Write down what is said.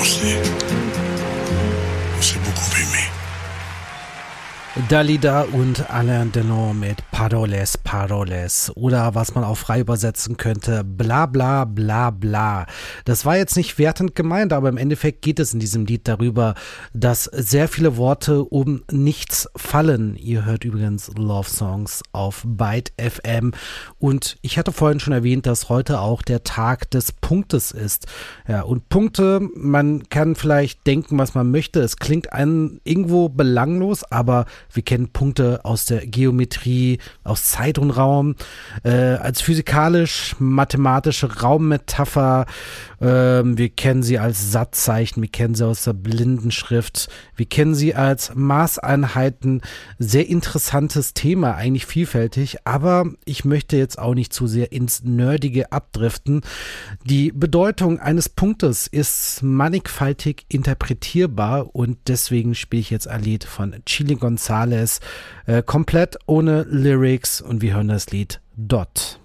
pensé. On s'est beaucoup aimé. Dalida und Alain Delon mit Paroles, Paroles oder was man auch frei übersetzen könnte, bla bla bla bla. Das war jetzt nicht wertend gemeint, aber im Endeffekt geht es in diesem Lied darüber, dass sehr viele Worte um nichts fallen. Ihr hört übrigens Love Songs auf Byte FM und ich hatte vorhin schon erwähnt, dass heute auch der Tag des Punktes ist. Ja, und Punkte, man kann vielleicht denken, was man möchte, es klingt einem irgendwo belanglos, aber wir kennen Punkte aus der Geometrie, aus Zeit und Raum, als physikalisch-mathematische Raummetapher. Wir kennen sie als Satzzeichen, wir kennen sie aus der Blindenschrift, wir kennen sie als Maßeinheiten. Sehr interessantes Thema, eigentlich vielfältig, aber ich möchte jetzt auch nicht zu sehr ins Nerdige abdriften. Die Bedeutung eines Punktes ist mannigfaltig interpretierbar und deswegen spiele ich jetzt ein Lied von Chilly González, komplett ohne Lyrics und wir hören das Lied Dot.